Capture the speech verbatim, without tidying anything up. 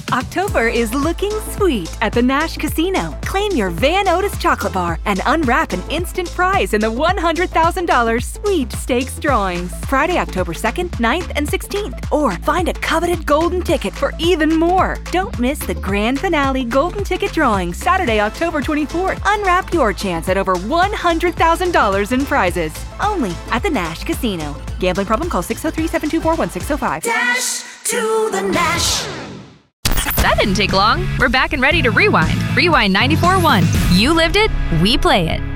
October is looking sweet at the Nash Casino. Claim your Van Otis chocolate bar and unwrap an instant prize in the one hundred thousand dollars Sweet Stakes drawings. Friday, October second, ninth, and sixteenth. Or find a coveted golden ticket for even more. Don't miss the grand finale golden ticket drawing Saturday, October twenty-fourth. Unwrap your chance at over one hundred thousand dollars in prizes. Only at the Nash Casino. Gambling problem? Call six oh three, seven two four, one six oh five. Dash to the Nash. That didn't take long. We're back and ready to rewind. Rewind ninety-four point one. You lived it, we play it.